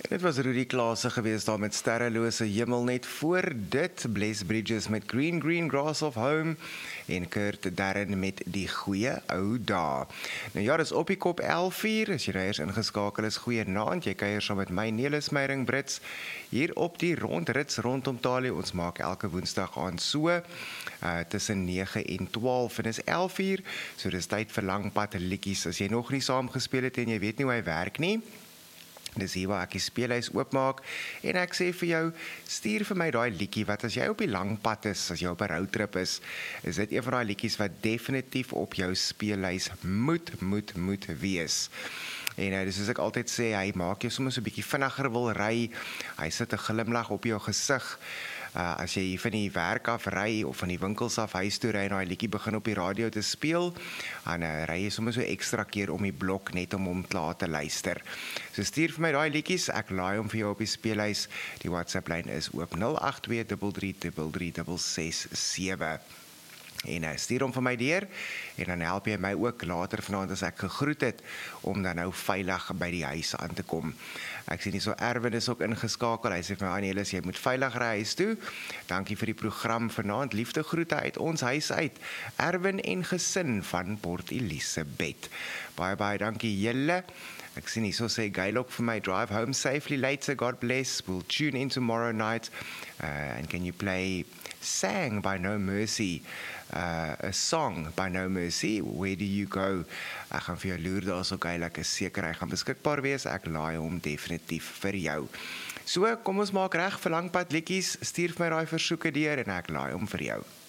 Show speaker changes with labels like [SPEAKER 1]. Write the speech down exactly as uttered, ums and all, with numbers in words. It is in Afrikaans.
[SPEAKER 1] Dit was Rudy Klaasse geweest daar met Sterrelose Hemel. Net voor dit Bless Bridges met Green Green Grass of Home en Kurt Darren met Die Goeie Ou Dae. Nou ja, dis op die kop elf uur, as jy nou eers ingeskakel is, goeie naand, jy kuier saam met my Nelis Meyring Brits, hier op die rondrits rondom Talie. Ons maak elke woensdag aan so, uh, tussen nege en twaalf, en is elf uur, so dis tyd vir langpad liedjies. As jy nog nie saam gespeel het en jy weet nie hoe hy werk nie, dis hier waar ek die speelhuis oopmaak en ek sê vir jou, stuur vir my daai liedjie wat as jy op die lang pad is, as jy op 'n roadtrip is, is dit een van daai liedjies wat definitief op jou speelhuis moet, moet, moet wees. En uh, dis soos ek altyd sê, hy maak jou soms 'n bietjie vinniger wil ry, hy sit 'n glimlag op jou gesig. Uh, as jy van die werk af ry of van die winkels af huis toe ry en daai liedjie begin op die radio te speel, dan uh, ry jy sommer so ekstra keer om die blok net om hom klaar te luister. So stuur vir my daai liedjies, ek laai hom vir jou op die speelhuis. Die WhatsApp lyn is oop nul agt twee drie drie drie drie drie ses sewe. En uh, stuur hom vir my deur en dan help jy my ook later vanaand as ek gegroet het om dan nou veilig by die huis aan te kom. Ek sien hier so Erwin is ook ingeskakel. Hy sê vir my, Anelis, jy moet veilig ry huis toe. Dankie vir die program vanaand. Liefde groete uit ons huis uit. Erwin en gesin van Port Elizabeth. Baie baie dankie julle. Ek sien hier so sê Gaylok vir my, drive home safely later, God bless. We'll tune in tomorrow night. Uh, and can you play Sang by No Mercy? Uh, a song by No Mercy, Where Do You Go? Ek gaan vir jou loer daar so Gaylok, is seker hy gaan beskikbaar wees. Ek laai hom definitief vir jou. So, kom ons maak reg vir langpad liedjies. Stuur vir my daai versoeke deur en ek laai hom vir jou.